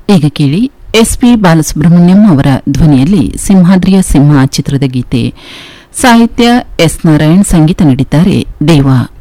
ಈಗ ಕೇಳಿ ಎಸ್ಪಿ ಬಾಲಸುಬ್ರಹ್ಮಣ್ಯಂ ಅವರ ಧ್ವನಿಯಲ್ಲಿ ಸಿಂಹಾದ್ರಿಯ ಸಿಂಹ ಚಿತ್ರದ ಗೀತೆ. ಸಾಹಿತ್ಯ ಎಸ್ ನಾರಾಯಣ್, ಸಂಗೀತ ನೀಡಿದ್ದಾರೆ ದೇವಾ.